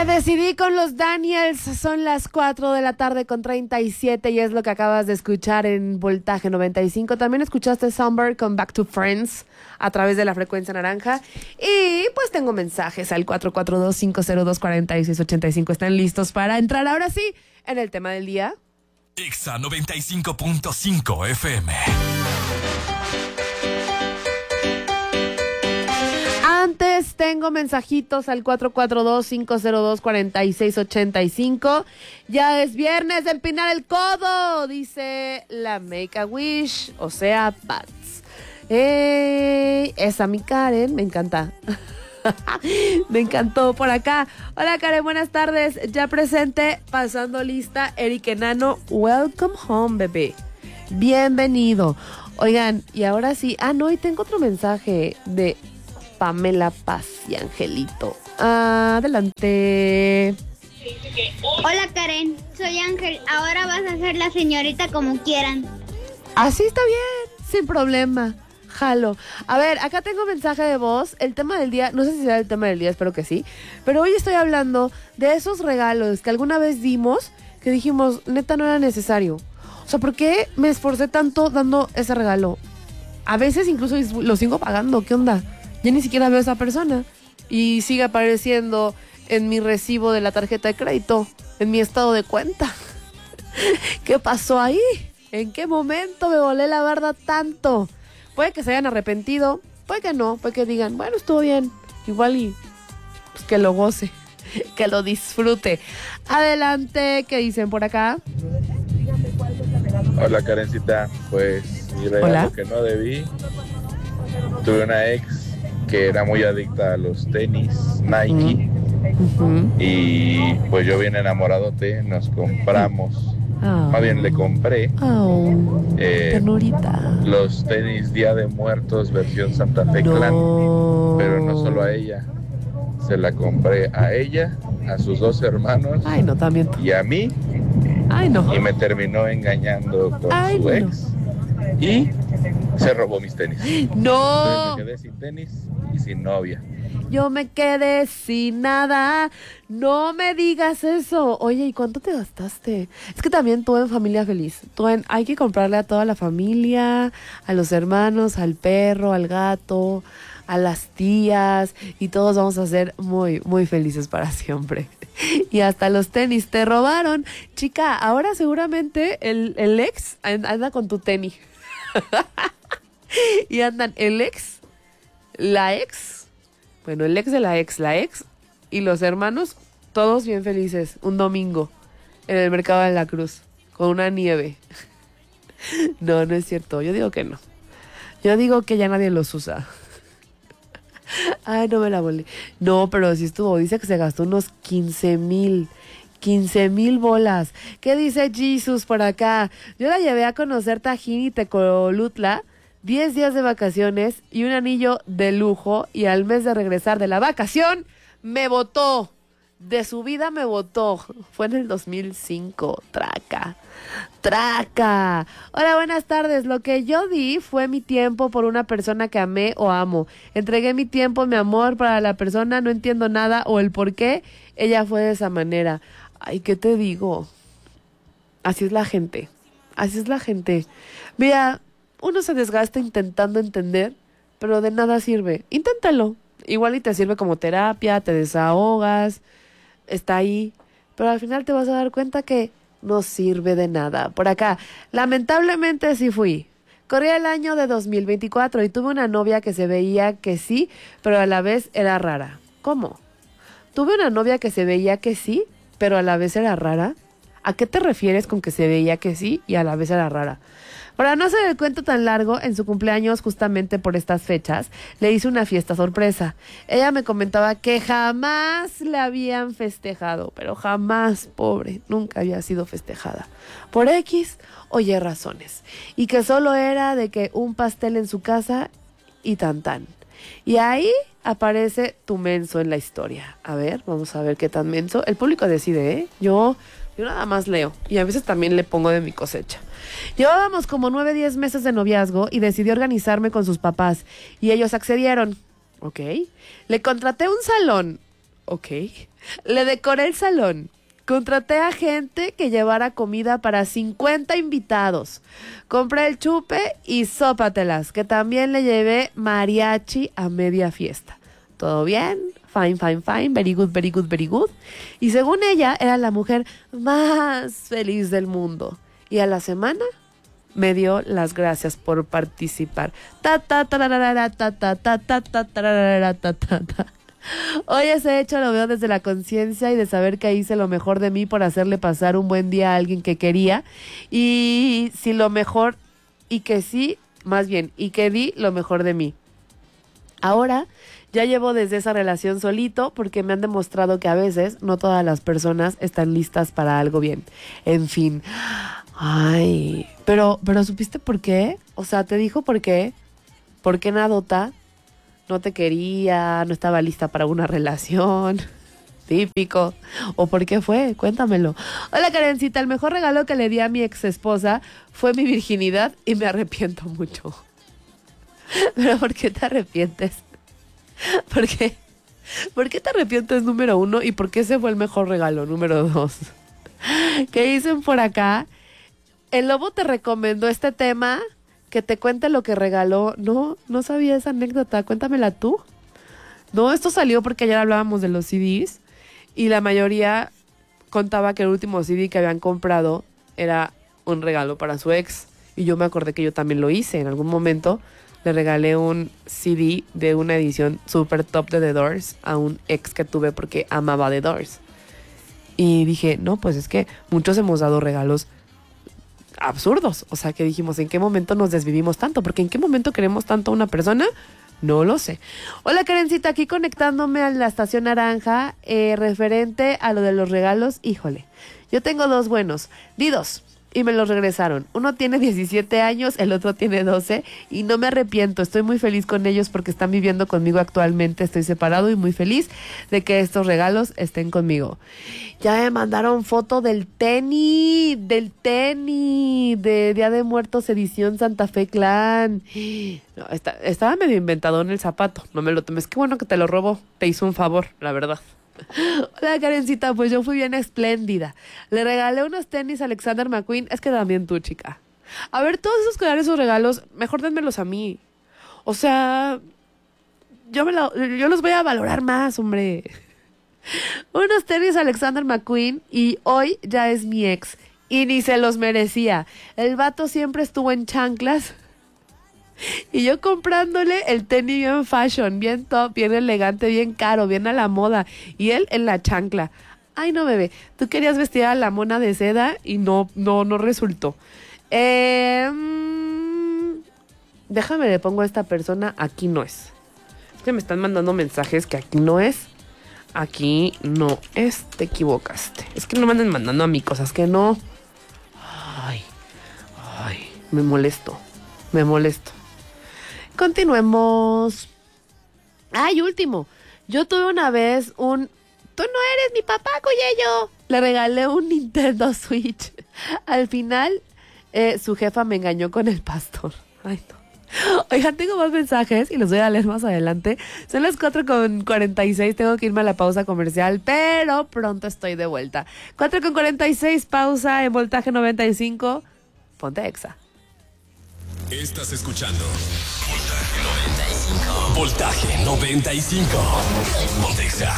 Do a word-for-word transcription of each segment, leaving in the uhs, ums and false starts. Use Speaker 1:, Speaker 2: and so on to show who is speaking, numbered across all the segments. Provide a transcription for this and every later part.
Speaker 1: decidí con los Daniels, son las cuatro de la tarde con treinta y siete y es lo que acabas de escuchar en Voltaje noventa y cinco. También escuchaste Somber con Back to Friends a través de la frecuencia naranja. Y pues tengo mensajes al cuatro cuatro dos, cinco cero dos, cuatro seis ocho cinco. ¿Están listos para entrar ahora sí en el tema del día?
Speaker 2: Exa noventa y cinco punto cinco F M.
Speaker 1: Antes tengo mensajitos al cuatro cuatro dos, cinco cero dos, cuatro seis ocho cinco. Ya es viernes de empinar el codo, dice la Make a Wish, o sea, Pats. ¡Ey! Esa mi Karen, me encanta. Me encantó por acá. Hola Karen, buenas tardes. Ya presente, pasando lista, Eric Enano. Welcome home, bebé. Bienvenido. Oigan, y ahora sí. Ah, no, y tengo otro mensaje de Pamela Paz y Angelito. Adelante.
Speaker 3: Hola Karen, soy Ángel. Ahora vas a ser la señorita como quieran.
Speaker 1: Así está bien, sin problema. Jalo. A ver, acá tengo mensaje de voz. El tema del día, no sé si será el tema del día, espero que sí. Pero hoy estoy hablando de esos regalos que alguna vez dimos que dijimos, neta, no era necesario. O sea, ¿por qué me esforcé tanto dando ese regalo? A veces incluso lo sigo pagando. ¿Qué onda? Ya ni siquiera veo a esa persona y sigue apareciendo en mi recibo de la tarjeta de crédito, en mi estado de cuenta. ¿Qué pasó ahí? ¿En qué momento me volé la barda tanto? Puede que se hayan arrepentido, puede que no, puede que digan, bueno, estuvo bien, igual y pues que lo goce, que lo disfrute. Adelante, ¿qué dicen por acá?
Speaker 4: Hola Karencita, pues mi regalo
Speaker 1: Hola.
Speaker 4: que no debí, tuve una ex que era muy adicta a los tenis Nike
Speaker 1: Uh-huh.
Speaker 4: y pues yo bien enamoradote nos compramos,
Speaker 1: Oh.
Speaker 4: más bien le compré
Speaker 1: Oh,
Speaker 4: eh,
Speaker 1: ternurita.
Speaker 4: los tenis Día de Muertos versión Santa Fe
Speaker 1: No.
Speaker 4: Clan, pero no solo a ella, se la compré a ella, a sus dos hermanos
Speaker 1: Ay, no, también tú.
Speaker 4: y a mí,
Speaker 1: Ay, no.
Speaker 4: y me terminó engañando con
Speaker 1: Ay,
Speaker 4: su
Speaker 1: no.
Speaker 4: ex y se robó mis tenis.
Speaker 1: No.
Speaker 4: Entonces me quedé sin tenis y sin novia.
Speaker 1: Yo me quedé sin nada. No me digas eso. Oye, ¿y cuánto te gastaste? Es que también tú en familia feliz. Tú en, hay que comprarle a toda la familia, a los hermanos, al perro, al gato, a las tías. Y todos vamos a ser muy, muy felices para siempre. Y hasta los tenis te robaron. Chica, ahora seguramente el, el ex anda con tu tenis. Y andan el ex, la ex, bueno, el ex de la ex, la ex y los hermanos, todos bien felices, un domingo en el mercado de la Cruz, con una nieve. No, no es cierto, yo digo que no. Yo digo que ya nadie los usa. Ay, no me la volé. No, pero sí estuvo, dice que se gastó unos quince mil. quince mil bolas. ¿Qué dice Jesus por acá? Yo la llevé a conocer Tajín y Tecolutla, diez días de vacaciones y un anillo de lujo, y al mes de regresar de la vacación me votó. De su vida me votó. Fue en el dos mil cinco. Traca. Traca. Hola, buenas tardes. Lo que yo di fue mi tiempo por una persona que amé o amo. Entregué mi tiempo, mi amor para la persona. No entiendo nada o el por qué ella fue de esa manera. Ay, ¿qué te digo? Así es la gente. Así es la gente. Mira, uno se desgasta intentando entender, pero de nada sirve. Inténtalo. Igual y te sirve como terapia, te desahogas, está ahí. Pero al final te vas a dar cuenta que no sirve de nada. Por acá, lamentablemente sí fui. Corría el año de dos mil veinticuatro y tuve una novia que se veía que sí, pero a la vez era rara. ¿Cómo? Tuve una novia que se veía que sí, pero a la vez era rara. ¿A qué te refieres con que se veía que sí y a la vez era rara? Para no hacer el cuento tan largo, en su cumpleaños, justamente por estas fechas, le hice una fiesta sorpresa. Ella me comentaba que jamás la habían festejado, pero jamás, pobre, nunca había sido festejada. Por X o Y razones. Y que solo era de que un pastel en su casa y tan tan. Y ahí aparece tu menso en la historia. A ver, vamos a ver qué tan menso. El público decide, ¿eh? Yo... Yo nada más leo y a veces también le pongo de mi cosecha. Llevábamos como nueve, diez meses de noviazgo y decidí organizarme con sus papás y ellos accedieron. Ok. Le contraté un salón Ok. Le decoré el salón. Contraté a gente que llevara comida para cincuenta invitados. Compré el chupe y sópatelas, que también le llevé mariachi a media fiesta. ¿Todo bien? Fine, fine, fine. Very good, very good, very good. Y según ella, era la mujer más feliz del mundo. Y a la semana me dio las gracias por participar. Ta ta ta ta ta ta ta ta ta ta ta ta ta. Hoy ese hecho lo veo desde la conciencia y de saber que hice lo mejor de mí por hacerle pasar un buen día a alguien que quería. Y si lo mejor, y que sí, más bien, y que di lo mejor de mí. Ahora ya llevo desde esa relación solito porque me han demostrado que a veces no todas las personas están listas para algo bien. En fin. Ay, pero, pero ¿supiste por qué? O sea, ¿te dijo por qué? ¿Por qué Nadota no te quería, no estaba lista para una relación? Típico. ¿O por qué fue? Cuéntamelo. Hola, Karencita, el mejor regalo que le di a mi ex esposa fue mi virginidad y me arrepiento mucho. ¿Pero por qué te arrepientes? ¿Por qué? ¿Por qué te arrepientes, número uno? ¿Y por qué ese fue el mejor regalo, número dos? ¿Qué dicen por acá? El lobo te recomendó este tema, que te cuente lo que regaló. No, no sabía esa anécdota. Cuéntamela tú. No, esto salió porque ayer hablábamos de los C Ds y la mayoría contaba que el último C D que habían comprado era un regalo para su ex. Y yo me acordé que yo también lo hice. En algún momento le regalé un C D de una edición super top de The Doors a un ex que tuve porque amaba The Doors. Y dije, no, pues es que muchos hemos dado regalos absurdos. O sea, que dijimos, ¿en qué momento nos desvivimos tanto? Porque ¿en qué momento queremos tanto a una persona? No lo sé. Hola, Karencita, aquí conectándome a la estación naranja, eh, referente a lo de los regalos. Híjole, yo tengo dos buenos. Di dos. Y me los regresaron. Uno tiene diecisiete años, el otro tiene doce. Y no me arrepiento, estoy muy feliz con ellos porque están viviendo conmigo actualmente. Estoy separado y muy feliz de que estos regalos estén conmigo. Ya me mandaron foto del tenis, del tenis, de Día de Muertos edición Santa Fe Clan. No, está, estaba medio inventado en el zapato, no me lo tomes. Qué bueno que te lo robó, te hizo un favor, la verdad. Hola, Karencita, pues yo fui bien espléndida. Le regalé unos tenis a Alexander McQueen. Es que también tú, chica. A ver, todos esos que dan esos regalos, mejor denmelos a mí. O sea, yo, me lo, yo los voy a valorar más, hombre. Unos tenis a Alexander McQueen y hoy ya es mi ex. Y ni se los merecía. El vato siempre estuvo en chanclas. Y yo comprándole el tenis bien fashion, bien top, bien elegante, bien caro, bien a la moda. Y él en la chancla. Ay, no, bebé, tú querías vestir a la mona de seda y no, no, no resultó. Eh, mmm, déjame le pongo a esta persona, aquí no es. Es que me están mandando mensajes que aquí no es. Aquí no es, te equivocaste. Es que no me anden mandando a mí cosas que no. Ay, ay, me molesto, me molesto. Continuemos. Ay, último. Yo tuve una vez un... Tú no eres mi papá, Cuyello. Le regalé un Nintendo Switch. Al final, eh, su jefa me engañó con el pastor. Ay, no. Oigan, tengo más mensajes y los voy a leer más adelante. Son las cuatro con cuarenta y seis. Tengo que irme a la pausa comercial, pero pronto estoy de vuelta. cuatro con cuarenta y seis, pausa en Voltaje noventa y cinco. Ponte Exa.
Speaker 2: Estás escuchando Voltaje noventa y cinco. Ponte Exa.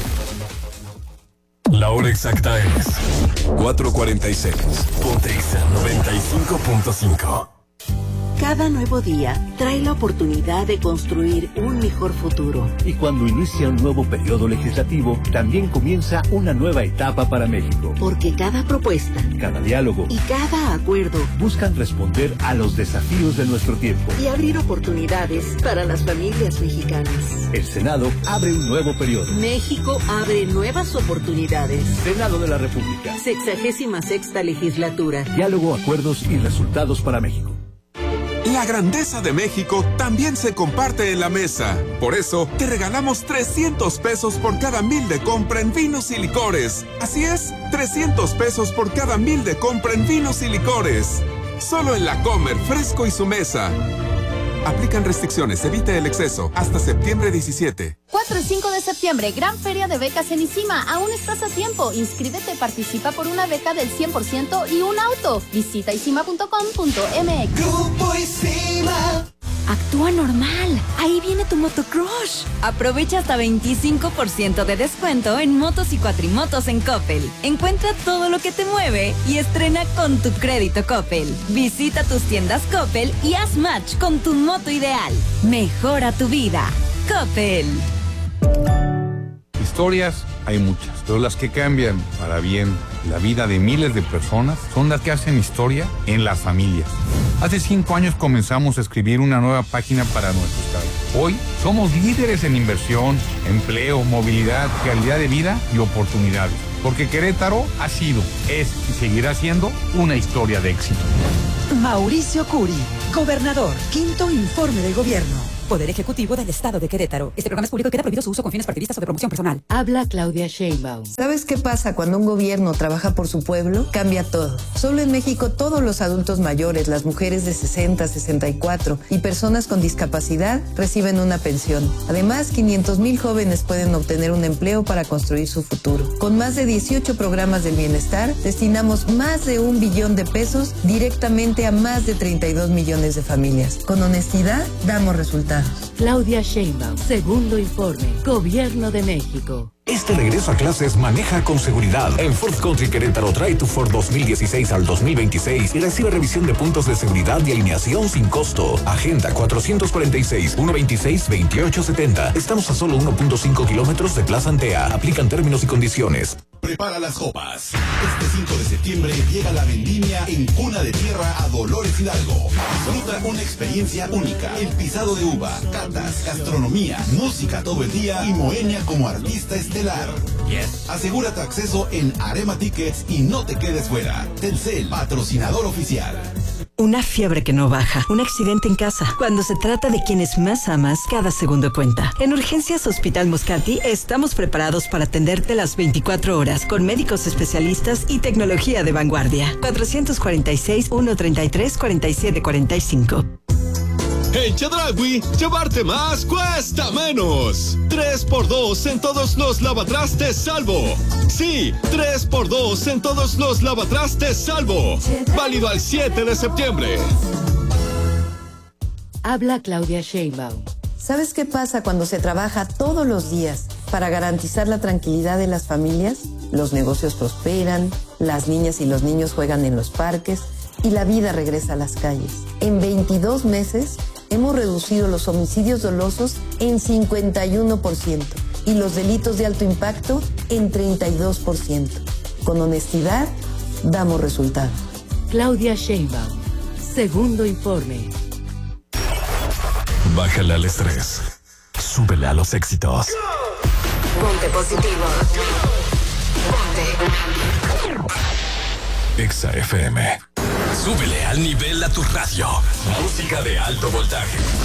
Speaker 2: La hora exacta es cuatro cuarenta y seis. Ponte Exa noventa y cinco punto cinco.
Speaker 5: Cada nuevo día trae la oportunidad de construir un mejor futuro.
Speaker 6: Y cuando inicia un nuevo periodo legislativo, también comienza una nueva etapa para México.
Speaker 5: Porque cada propuesta,
Speaker 6: cada diálogo
Speaker 5: y cada acuerdo
Speaker 6: buscan responder a los desafíos de nuestro tiempo
Speaker 5: y abrir oportunidades para las familias mexicanas.
Speaker 6: El Senado abre un nuevo periodo.
Speaker 5: México abre nuevas oportunidades.
Speaker 6: Senado de la República.
Speaker 5: Sexagésima sexta legislatura.
Speaker 6: Diálogo, acuerdos y resultados para México.
Speaker 7: La grandeza de México también se comparte en la mesa. Por eso, te regalamos trescientos pesos por cada mil de compra en vinos y licores. Así es, trescientos pesos por cada mil de compra en vinos y licores. Solo en La Comer, Fresco y Su Mesa. Aplican restricciones, evite el exceso. Hasta septiembre diecisiete.
Speaker 8: cuatro y cinco de septiembre, gran feria de becas en ICIMA. Aún estás a tiempo. Inscríbete, participa por una beca del cien por ciento y un auto. Visita isima punto com punto m x.
Speaker 9: Grupo ICIMA.
Speaker 10: Actúa normal. Ahí viene tu motocrush. Aprovecha hasta veinticinco por ciento de descuento en motos y cuatrimotos en Coppel. Encuentra todo lo que te mueve y estrena con tu crédito Coppel. Visita tus tiendas Coppel y haz match con tu moto ideal. Mejora tu vida. Coppel.
Speaker 11: Historias hay muchas, pero las que cambian para bien la vida de miles de personas son las que hacen historia en las familias. Hace cinco años comenzamos a escribir una nueva página para nuestro estado. Hoy somos líderes en inversión, empleo, movilidad, calidad de vida y oportunidades. Porque Querétaro ha sido, es y seguirá siendo una historia de éxito.
Speaker 12: Mauricio Curi, gobernador, quinto informe del gobierno. Poder Ejecutivo del Estado de Querétaro. Este programa es público y queda prohibido su uso con fines partidistas o de promoción personal.
Speaker 13: Habla Claudia Sheinbaum.
Speaker 14: ¿Sabes qué pasa cuando un gobierno trabaja por su pueblo? Cambia todo. Solo en México todos los adultos mayores, las mujeres de sesenta, sesenta y cuatro y personas con discapacidad reciben una pensión. Además, quinientos mil jóvenes pueden obtener un empleo para construir su futuro. Con más de dieciocho programas del bienestar, destinamos más de un billón de pesos directamente a más de treinta y dos millones de familias. Con honestidad, damos resultados.
Speaker 13: Claudia Sheinbaum, segundo informe, Gobierno de México.
Speaker 15: Este regreso a clases maneja con seguridad. En Ford Country Querétaro trae tu Ford dos mil dieciséis al dos mil veintiséis y recibe revisión de puntos de seguridad y alineación sin costo. Agenda cuatrocientos cuarenta y seis, ciento veintiséis, veintiocho setenta. Estamos a solo uno punto cinco kilómetros de Plaza Antea. Aplican términos y condiciones.
Speaker 16: Prepara las copas. Este cinco de septiembre llega la vendimia en Cuna de Tierra a Dolores Hidalgo. Disfruta una experiencia única. El pisado de uva, catas, gastronomía, música todo el día y Moenia como artista estelar. Yes. Asegura tu acceso en Arema Tickets y no te quedes fuera. Telcel, patrocinador oficial.
Speaker 17: Una fiebre que no baja, un accidente en casa. Cuando se trata de quienes más amas, cada segundo cuenta. En Urgencias Hospital Moscati estamos preparados para atenderte las veinticuatro horas con médicos especialistas y tecnología de vanguardia. cuatrocientos cuarenta y seis, ciento treinta y tres, cuarenta y siete cuarenta y cinco.
Speaker 18: En Chedraui, llevarte más cuesta menos. tres por dos en todos los lavatrastes salvo. Sí, tres por dos en todos los lavatrastes salvo. Válido al siete de septiembre.
Speaker 13: Habla Claudia Sheinbaum.
Speaker 14: ¿Sabes qué pasa cuando se trabaja todos los días para garantizar la tranquilidad de las familias? Los negocios prosperan, las niñas y los niños juegan en los parques y la vida regresa a las calles. En veintidós meses hemos reducido los homicidios dolosos en cincuenta y uno por ciento y los delitos de alto impacto en treinta y dos por ciento. Con honestidad, damos resultados.
Speaker 13: Claudia Sheinbaum, segundo informe.
Speaker 2: Bájale al estrés. Súbele a los éxitos.
Speaker 5: Ponte positivo. Ponte.
Speaker 2: Exa F M.
Speaker 19: Súbele al nivel a tu radio.
Speaker 2: Música de alto voltaje.